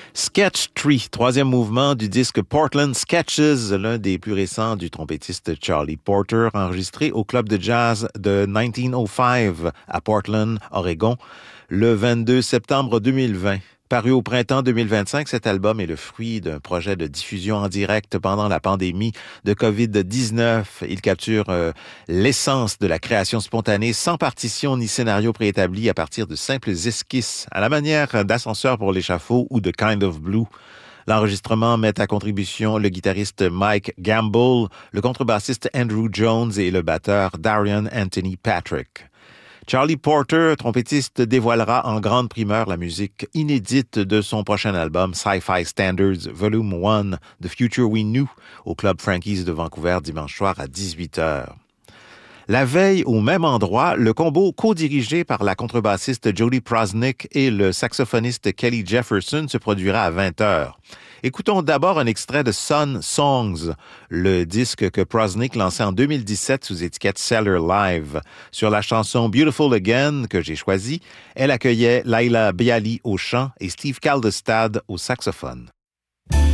Sketch Tree, troisième mouvement du disque Portland Sketches, l'un des plus récents du trompettiste Charlie Porter, enregistré au club de jazz de 1905 à Portland, Oregon, le 22 septembre 2020. Paru au printemps 2025, cet album est le fruit d'un projet de diffusion en direct pendant la pandémie de COVID-19. Il capture l'essence de la création spontanée sans partition ni scénario préétabli à partir de simples esquisses, à la manière d'Ascenseur pour l'échafaud ou de Kind of Blue. L'enregistrement met à contribution le guitariste Mike Gamble, le contrebassiste Andrew Jones et le batteur Darian Anthony Patrick. Charlie Porter, trompettiste, dévoilera en grande primeur la musique inédite de son prochain album Sci-Fi Standards Volume 1, The Future We Knew, au Club Frankie's de Vancouver dimanche soir à 18h. La veille, au même endroit, le combo co-dirigé par la contrebassiste Jody Prosnick et le saxophoniste Kelly Jefferson se produira à 20h. Écoutons d'abord un extrait de Sun Songs, le disque que Prosnick lançait en 2017 sous étiquette Cellar Live. Sur la chanson Beautiful Again, que j'ai choisie, elle accueillait Laila Bialy au chant et Steve Kaldestad au saxophone.